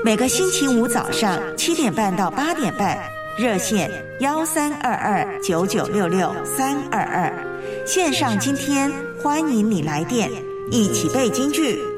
每个星期五早上7点半到8点半，热线13229966-322，线上今天欢迎你来电，一起背京剧